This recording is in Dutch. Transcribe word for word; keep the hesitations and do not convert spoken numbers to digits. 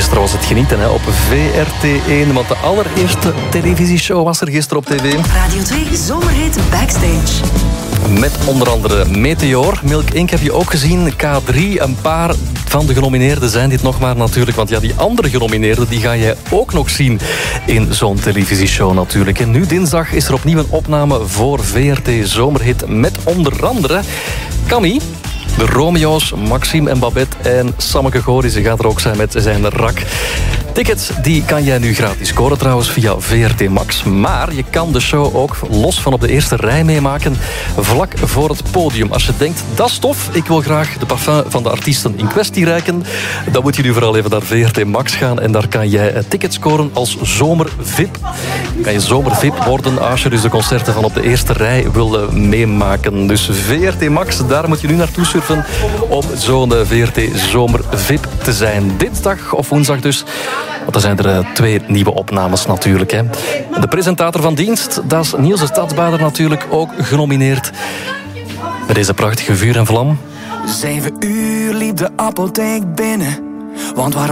Gisteren was het genieten hè, op V R T één, want de allereerste televisieshow was er gisteren op tv. Radio twee Zomerhit Backstage. Met onder andere Meteor, Milk Inc heb je ook gezien, K drie. Een paar van de genomineerden zijn dit nog maar natuurlijk. Want ja, die andere genomineerden die ga je ook nog zien in zo'n televisieshow natuurlijk. En nu dinsdag is er opnieuw een opname voor V R T Zomerhit met onder andere Camille, de Romeo's, Maxime en Babette en Sammeke Goris. Ze gaat er ook zijn met zijn rak. Tickets die kan jij nu gratis scoren trouwens via V R T Max. Maar je kan de show ook los van op de eerste rij meemaken vlak voor het podium. Als je denkt, dat is tof, ik wil graag de parfum van de artiesten in kwestie reiken, dan moet je nu vooral even naar V R T Max gaan en daar kan jij tickets scoren als zomer V I P. Kan je zomer V I P worden als je dus de concerten van op de eerste rij wil meemaken. Dus V R T Max, daar moet je nu naartoe surfen om zo'n V R T zomer V I P te zijn. Dinsdag of woensdag dus. Want er zijn er uh, twee nieuwe opnames natuurlijk. Hè. De presentator van dienst, dat is Niels de Stadsbader natuurlijk ook genomineerd. Met deze prachtige vuur en vlam. Zeven uur liep de apotheek binnen, want waar